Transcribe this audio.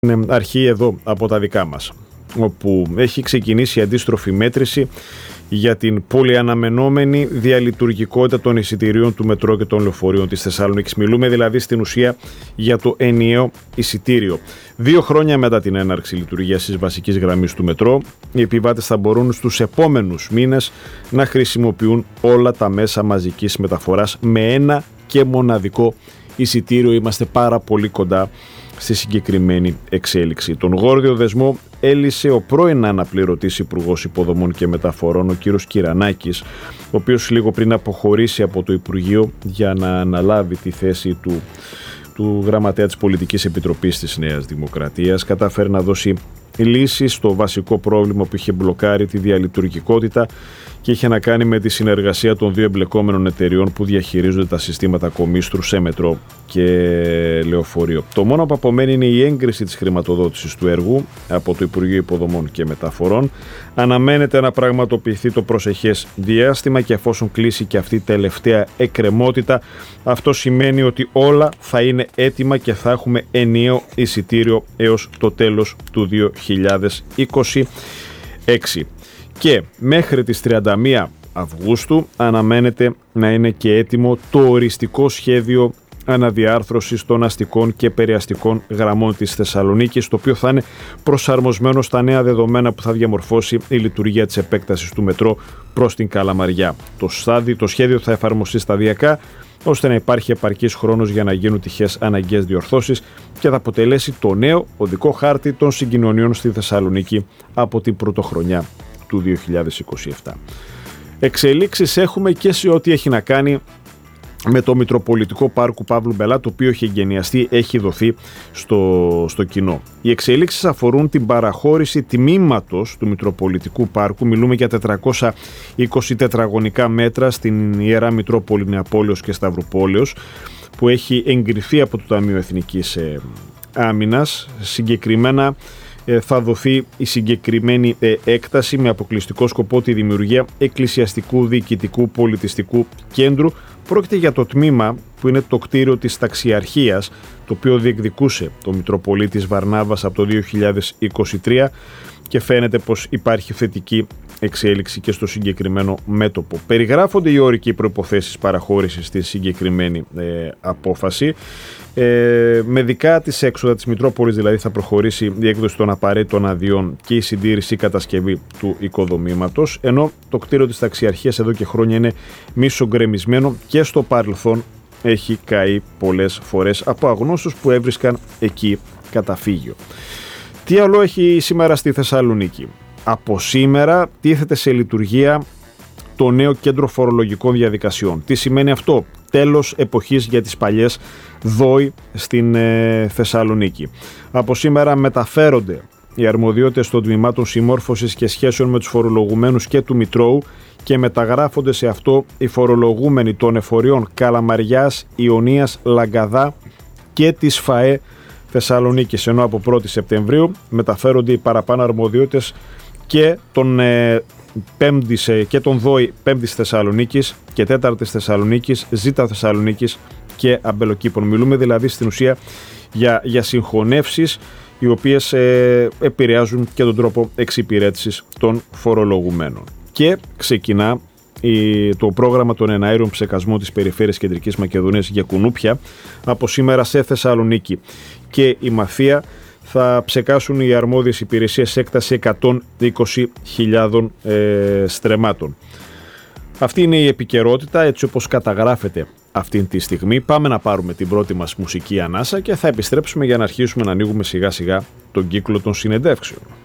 αρχή εδώ από τα δικά μας, όπου έχει ξεκινήσει η αντίστροφη μέτρηση για την πολυαναμενόμενη διαλειτουργικότητα των εισιτηρίων του μετρό και των λεωφορείων της Θεσσαλονίκης. Μιλούμε δηλαδή στην ουσία για το ενιαίο εισιτήριο. 2 χρόνια μετά την έναρξη λειτουργίας της βασικής γραμμής του μετρό, οι επιβάτες θα μπορούν στους επόμενους μήνες να χρησιμοποιούν όλα τα μέσα μαζικής μεταφοράς με ένα και μοναδικό εισιτήριο. Είμαστε πάρα πολύ κοντά στη συγκεκριμένη εξέλιξη. Τον γόρδιο δεσμό έλυσε ο πρώην αναπληρωτής Υπουργός Υποδομών και Μεταφορών, ο κύριος Κυρανάκης, ο οποίος λίγο πριν αποχωρήσει από το Υπουργείο για να αναλάβει τη θέση του γραμματέα της Πολιτικής Επιτροπής της Νέας Δημοκρατίας, κατάφερε να δώσει λύση στο βασικό πρόβλημα που είχε μπλοκάρει τη διαλειτουργικότητα και είχε να κάνει με τη συνεργασία των 2 εμπλεκόμενων εταιριών που διαχειρίζονται τα συστήματα κομίστρου σε μετρό και λεωφορείο. Το μόνο που απομένει είναι η έγκριση της χρηματοδότησης του έργου από το Υπουργείο Υποδομών και Μεταφορών. Αναμένεται να πραγματοποιηθεί το προσεχές διάστημα και εφόσον κλείσει και αυτή η τελευταία εκκρεμότητα, αυτό σημαίνει ότι όλα θα είναι έτοιμα και θα έχουμε ενιαίο εισιτήριο έως το τέλος του 2026. Και μέχρι τις 31 Αυγούστου αναμένεται να είναι και έτοιμο το οριστικό σχέδιο αναδιάρθρωσης των αστικών και περιαστικών γραμμών της Θεσσαλονίκης, το οποίο θα είναι προσαρμοσμένο στα νέα δεδομένα που θα διαμορφώσει η λειτουργία της επέκτασης του μετρό προς την Καλαμαριά. Το σχέδιο θα εφαρμοστεί σταδιακά, ώστε να υπάρχει επαρκής χρόνος για να γίνουν τυχές αναγκαίες διορθώσεις και θα αποτελέσει το νέο οδικό χάρτη των συγκοινωνιών στη Θεσσαλονίκη από την πρωτοχρονιά του 2027. Εξελίξεις έχουμε και σε ό,τι έχει να κάνει με το Μητροπολιτικό Πάρκο Παύλου Μπελά, το οποίο έχει εγκαινιαστεί, έχει δοθεί στο κοινό. Οι εξελίξεις αφορούν την παραχώρηση τμήματος του Μητροπολιτικού Πάρκου. Μιλούμε για 420 τετραγωνικά μέτρα στην Ιερά Μητρόπολη Νεαπόλεως και Σταυρουπόλεως, που έχει εγκριθεί από το Ταμείο Εθνικής Άμυνας. Συγκεκριμένα θα δοθεί η συγκεκριμένη έκταση με αποκλειστικό σκοπό τη δημιουργία εκκλησιαστικού διοικητικού πολιτιστικού κέντρου. Πρόκειται για το τμήμα που είναι το κτίριο της Ταξιαρχίας, το οποίο διεκδικούσε το Μητροπολίτης Βαρνάβας από το 2023 και φαίνεται πως υπάρχει θετική εξέλιξη και στο συγκεκριμένο μέτωπο. Περιγράφονται οι όροι και οι προϋποθέσεις παραχώρησης στη συγκεκριμένη απόφαση. Με δικά της έξοδα της Μητρόπολης δηλαδή θα προχωρήσει η έκδοση των απαραίτητων αδειών και η συντήρηση κατασκευή του οικοδομήματος, ενώ το κτίριο της Ταξιαρχίας εδώ και χρόνια είναι μισογκρεμισμένο και στο παρελθόν έχει καεί πολλές φορές από αγνώστους που έβρισκαν εκεί καταφύγιο. Τι άλλο έχει σήμερα στη Θεσσαλονίκη? Από σήμερα τίθεται σε λειτουργία το νέο κέντρο φορολογικών διαδικασιών. Τι σημαίνει αυτό? Τέλος εποχής για τις παλιές ΔΟΗ στην Θεσσαλονίκη. Από σήμερα μεταφέρονται οι αρμοδιότητες των τμήματων συμμόρφωσης και σχέσεων με τους φορολογουμένους και του Μητρώου και μεταγράφονται σε αυτό οι φορολογούμενοι των εφοριών Καλαμαριάς, Ιωνίας, Λαγκαδά και της ΦΑΕ Θεσσαλονίκης, ενώ από 1η Σεπτεμβρίου μεταφέρονται οι παραπάνω αρμοδιότητες και των ΔΟΗ 5ης Θεσσαλονίκης και 4ης Θεσσαλονίκης, Ζήτα Θεσσαλονίκης και Αμπελοκήπων. Μιλούμε δηλαδή στην ουσία για συγχωνεύσεις οι οποίες επηρεάζουν και τον τρόπο εξυπηρέτησης των φορολογουμένων. Και ξεκινά το πρόγραμμα των εναέριων ψεκασμών της Περιφέρειας Κεντρικής Μακεδονίας για κουνούπια από σήμερα σε Θεσσαλονίκη και η Μαθία. Θα ψεκάσουν οι αρμόδιες υπηρεσίες έκταση 120.000 στρεμμάτων. Αυτή είναι η επικαιρότητα έτσι όπως καταγράφεται αυτή τη στιγμή. Πάμε να πάρουμε την πρώτη μας μουσική ανάσα και θα επιστρέψουμε για να αρχίσουμε να ανοίγουμε σιγά σιγά τον κύκλο των συνεντεύξεων.